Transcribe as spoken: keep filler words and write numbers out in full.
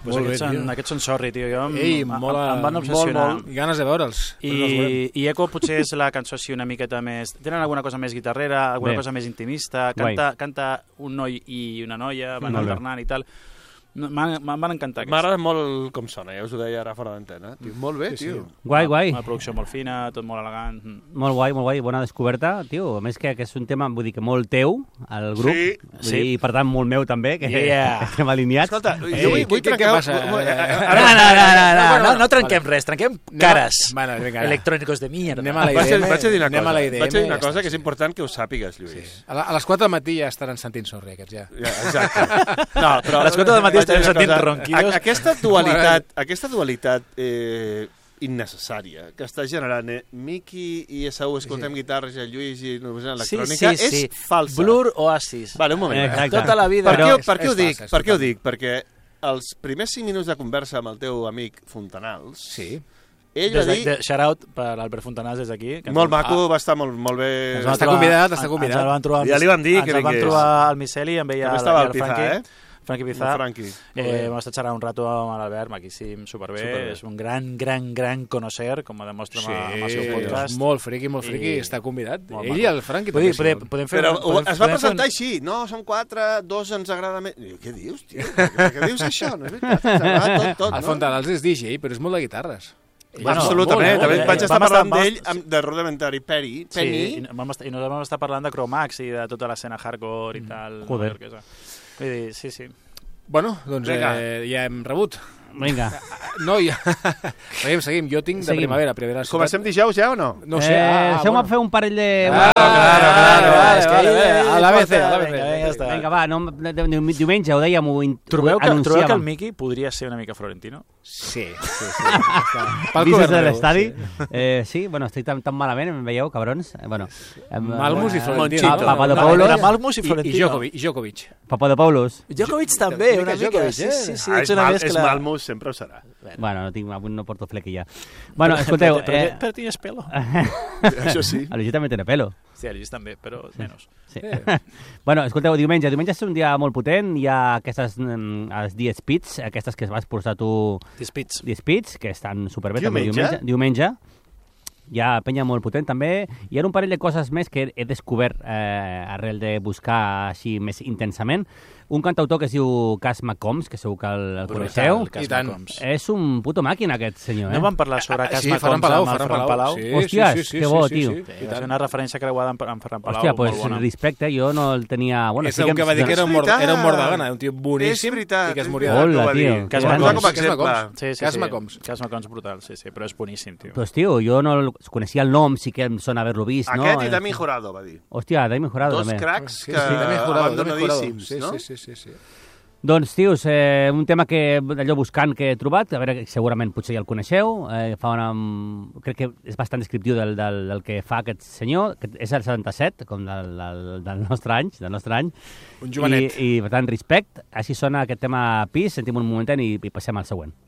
Pues aquests, bé, són, aquests són sorry, tio. Jo Ei, em, mola, em van obsessionar. Molt, molt. Ganes de veure'ls. I, I Echo potser és la cançó així una miqueta més... Tenen alguna cosa més guitarrera, alguna bé. cosa més intimista. Canta, canta un noi i una noia, van alternant i tal. M'han van encantar aquests. M'agrada molt com sona, ja us ho deia ara fora d'antena. Molt bé, sí, tio. Sí. Guai, guai. Una producció molt fina, tot molt elegant. Molt guai, molt guai, bona descoberta, tio. A més que, que és un tema, vull dir, que molt teu, el grup. Sí. Vull sí. dir, per tant, molt meu també, que yeah. estem alineats. Escolta, jo vull, vull trencar... Què passa? No, no, no, no, no, no trenquem res, trenquem cares. Bueno, vinga, electrònicos de mierda. Anem a la I D M. Vaig a dir una cosa, a la I D M, vaig a dir una cosa que és important que ho sàpigues, Lluís. Sí. A, la, a les quatre del matí ja estaran sentint sorri, aquests, ja. ja exacte. No, però a les quatre del matí estarem sentint ronquidos. Aquesta dualitat, aquesta dualitat eh, innecessària que està generant eh, Miki i Esaú escoltem sí. guitarres i el Lluís i electrònica sí, sí, sí. és falsa. Blur Oasis. Vale, un moment. Exacte. Tota la vida. Per què, per què és, ho dic? és Per què ho dic? Perquè els primers cinc minuts de conversa amb el teu amic Fontanals... Sí. Ell des va dir... De, de, shout out per l'Albert Fontanals des d'aquí. Molt maco, ah, va estar molt, molt bé... Està trobar, convidat, està convidat. Ens el van trobar, ja li van dir ens que el van trobar al Miceli, em veia també estava el, el Pizà, Franqui, eh? Franqui Pizà. Eh, Vam estar xerrant un rato amb l'Albert, maquíssim, superbé. superbé. És un gran, gran, gran connocer, com demostra sí, amb el seu podcast. Molt friqui, molt friqui, I... està convidat. Ell i el Franqui també. Podem, podem fer, Però podem, es va presentar un... així, no, som quatre, dos ens agrada més... Què dius, tio? Què, què dius això? No és veritat, tot, tot, el Fontanals és D J, però és molt de guitarres. Bueno, absolutament, també vaig estar parlant d'ell de Rudimentary Penny. Sí, i no vam estar parlant de Cromax i de tota l'escena hardcore i tal. Joder. Vull dir, sí, sí. Bueno, doncs eh, ja hem rebut. Vinga. No, ja... seguim, seguim. Jo tinc de seguim. primavera. primavera Comencem dijous ja o no? No sé. Eh, ah, Deixeu-me bueno. fer un parell de... Ah, claro, claro. Vale, vale, vale. A la vez, a la vez. Vinga, ja Vinga, va, no, diumenge ho dèiem, ho trobeu que, anunciàvem. Trobeu que el Miki podria ser una mica Florentino? Sí, sí, sí. Vises de l'estadi? Sí. Eh, sí, bueno, estic tan, tan malament, em veieu, cabrons? Eh, bueno, Malmus i Florentino. Pa, Papadopoulos. No, Malmus i Florentino. I Djokovic. I Djokovic. Papadopoulos. Djokovic també, una mica. Djokovic, sí, sí, sí, ah, ets una mal, mescla. És Malmus, sempre ho serà. Bueno, no, tinc, no porto flequilla. Bueno, escolteu... Però, eh... però tienes pelo. Això sí. El Lluís també té pelo. Sí, el Lluís també, però menys. Sí. Bueno, escolteu, diumenge. Diumenge és un dia molt potent. Hi ha aquestes, els dies pits, aquestes que vas posar tu... Dispits. Dispits, que estan superbé. Diumenge? Diumenge. Diumenge. Hi ha penya molt potent també. Hi ha un parell de coses més que he descobert eh, arrel de buscar així més intensament. Un cantautor que es diu Cas McCombs, que segur que el, el coneixeu. I tant. És un puto màquina, aquest senyor, eh? No vam parlar sobre Cas sí, McCombs Palau, amb el Ferran Ferran Palau? Sí, Hòsties, sí, sí, sí, que bo, sí, tio. Sí, sí, sí, és una referència creuada amb, amb Ferran Palau. Hòstia, pues molt bona. respecte, jo no el tenia... Bueno, és el que va dir que era un mort, era un mort de gana, un tio boníssim. És veritat. I que es moria Hola, tio. Cas McCombs. Sí, sí, Cas McCombs. Cas McCombs brutal, sí, sí, però és boníssim, tio. Pues, tio, jo no coneixia el nom, sí que em sona haver-lo vist, no? Aquest i Dami Jurado, va dir. Hòstia, Dami Jurado, també. Dos cracs que abandonadíssims, no? Sí, sí, sí. Doncs, tios, eh, un tema que allò buscant que he trobat, a veure, segurament potser ja el coneixeu, eh, fa una, crec que és bastant descriptiu del, del, del que fa aquest senyor, que és el setanta-set, com del, del, del nostre any, del nostre any. Un jovenet. I, i per tant, respect. Així sona aquest tema Pis, sentim un momentet i, i passem al següent.